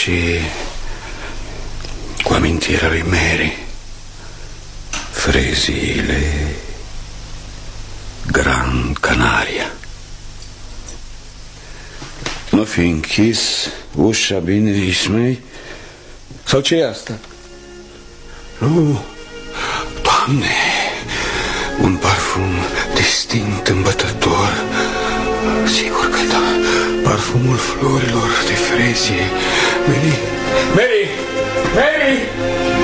și cu amintirea lui Mary. Freziile Gran Canaria. Nu fi închis ușa bine, Ismei? Sau ce e asta? Nu, Doamne, un parfum distinct, îmbătător. Sigur că da, parfumul florilor de frezie. Mary! Mary! Mary!